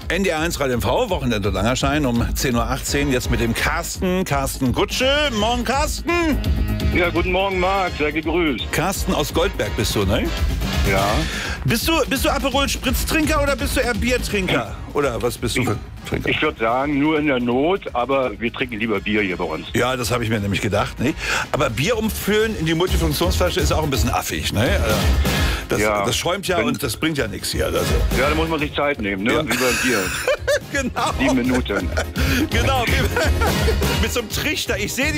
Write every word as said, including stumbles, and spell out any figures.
N D R eins Radio M V, Wochenende Langerschein um zehn Uhr achtzehn. Jetzt mit dem Carsten, Carsten Gutsche. Morgen, Carsten. Ja, guten Morgen, Marc. Sehr gegrüßt. Carsten aus Goldberg bist du, ne? Ja. Bist du, bist du Aperol-Spritztrinker oder bist du eher Biertrinker? Oder was bist du für Trinker? Ich würde sagen, nur in der Not, aber wir trinken lieber Bier hier bei uns. Ja, das habe ich mir nämlich gedacht. Ne? Aber Bier umfüllen in die Multifunktionsflasche ist auch ein bisschen affig. Ne? Das, Ja. das schäumt ja Wenn- und das bringt ja nichts hier. Also. Ja, da muss man sich Zeit nehmen, ne? Ja. Wie beim Bier. Genau. Sieben Minuten. Genau. Mit so einem Trichter. Ich sehe